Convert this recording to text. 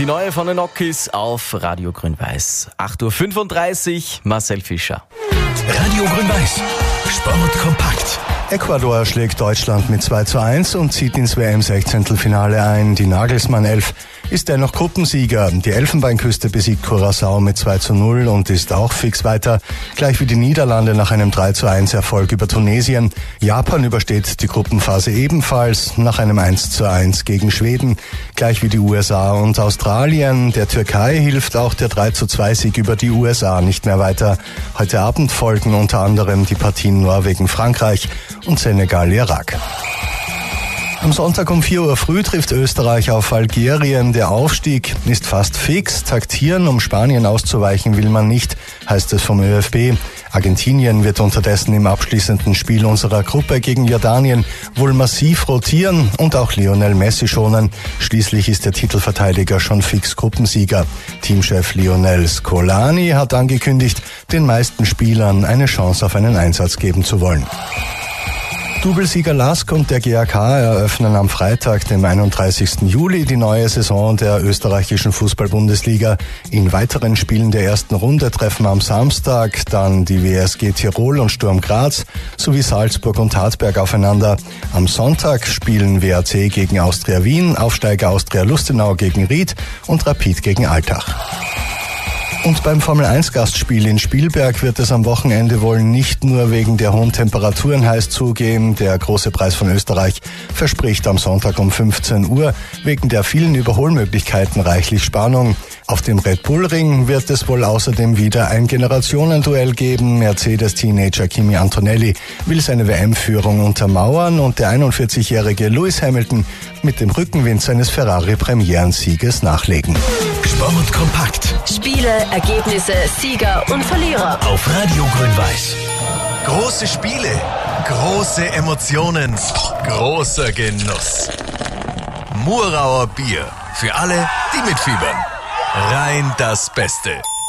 Die neue von den Nokis auf Radio Grün-Weiß. 8.35 Uhr, Marcel Fischer. Radio Grün-Weiß. Sport kompakt. Ecuador schlägt Deutschland mit 2:1 und zieht ins WM-Sechzehntelfinale ein. Die Nagelsmann 11 ist dennoch Gruppensieger. Die Elfenbeinküste besiegt Curaçao mit 2:0 und ist auch fix weiter. Gleich wie die Niederlande nach einem 3:1 Erfolg über Tunesien. Japan übersteht die Gruppenphase ebenfalls nach einem 1:1 gegen Schweden. Gleich wie die USA und Australien. Der Türkei hilft auch der 3:2 Sieg über die USA nicht mehr weiter. Heute Abend folgen unter anderem die Partien Norwegen-Frankreich und Senegal-Irak. Am Sonntag um 4 Uhr früh trifft Österreich auf Algerien. Der Aufstieg ist fast fix. Taktieren, um Spanien auszuweichen, will man nicht, heißt es vom ÖFB. Argentinien wird unterdessen im abschließenden Spiel unserer Gruppe gegen Jordanien wohl massiv rotieren und auch Lionel Messi schonen. Schließlich ist der Titelverteidiger schon fix Gruppensieger. Teamchef Lionel Scolani hat angekündigt, den meisten Spielern eine Chance auf einen Einsatz geben zu wollen. Doublesieger LASK und der GAK eröffnen am Freitag, dem 31. Juli, die neue Saison der österreichischen Fußball-Bundesliga. In weiteren Spielen der ersten Runde treffen am Samstag dann die WSG Tirol und Sturm Graz sowie Salzburg und Hartberg aufeinander. Am Sonntag spielen WAC gegen Austria Wien, Aufsteiger Austria Lustenau gegen Ried und Rapid gegen Altach. Und beim Formel-1-Gastspiel in Spielberg wird es am Wochenende wohl nicht nur wegen der hohen Temperaturen heiß zugehen. Der große Preis von Österreich verspricht am Sonntag um 15 Uhr wegen der vielen Überholmöglichkeiten reichlich Spannung. Auf dem Red Bull Ring wird es wohl außerdem wieder ein Generationenduell geben. Mercedes-Teenager Kimi Antonelli will seine WM-Führung untermauern und der 41-jährige Lewis Hamilton mit dem Rückenwind seines Ferrari-Premierensieges nachlegen. Sport kompakt. Spiele, Ergebnisse, Sieger und Verlierer. Auf Radio Grün-Weiß. Große Spiele, große Emotionen, großer Genuss. Murauer Bier. Für alle, die mitfiebern. Rein das Beste.